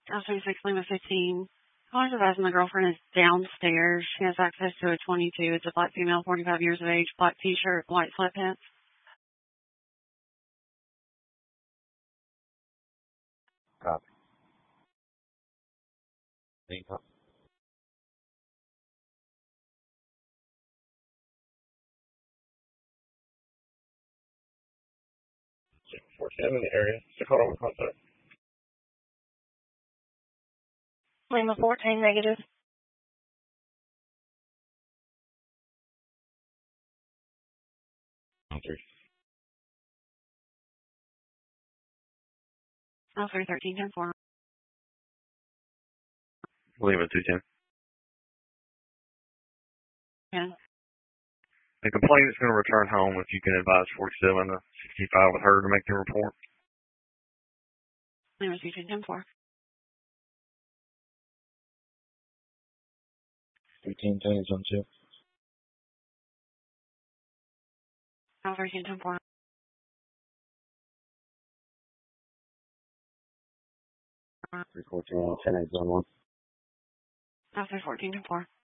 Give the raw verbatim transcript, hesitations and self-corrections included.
House twenty-six, Lima fifteen. Calling advising the girlfriend is downstairs. She has access to a twenty-two. It's a black female, forty-five years of age, black t-shirt, white sweatpants. Copy. Anytime. four seven in the area. So hold on, contact. Lima fourteen, negative. On three. Oh, three thirteen, ten four. Lima two ten. Yeah. The complainant is going to return home if you can advise forty-seven to sixty-five with her to make the report. Lima two ten, ten four. fifteen ten is on two. Oh, thirteen, ten four. three fourteen ten is on one. Oh, three fourteen, ten four.